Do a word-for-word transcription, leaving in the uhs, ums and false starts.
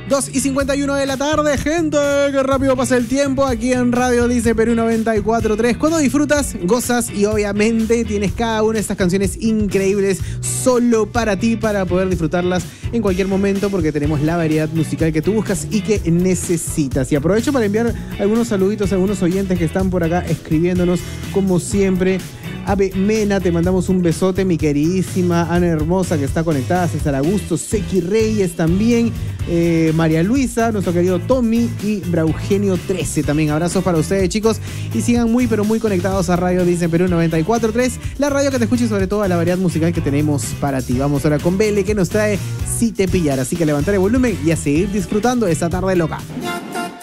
dos y cincuenta y uno de la tarde, gente, qué rápido pasa el tiempo aquí en Radio Dice Perú noventa y cuatro punto tres. Cuando disfrutas, gozas y obviamente tienes cada una de estas canciones increíbles solo para ti, para poder disfrutarlas en cualquier momento, porque tenemos la variedad musical que tú buscas y que necesitas. Y aprovecho para enviar algunos saluditos a algunos oyentes que están por acá escribiéndonos, como siempre. Ave Mena, te mandamos un besote, mi queridísima Ana Hermosa, que está conectada, César Augusto, Sequi Reyes también, eh, María Luisa, nuestro querido Tommy y Braugenio trece también. Abrazos para ustedes, chicos, y sigan muy pero muy conectados a Radio Dice Perú noventa y cuatro punto tres, la radio que te escucha y sobre todo a la variedad musical que tenemos para ti. Vamos ahora con Bele, que nos trae Si Te Pillara, así que a levantar el volumen y a seguir disfrutando esta tarde loca.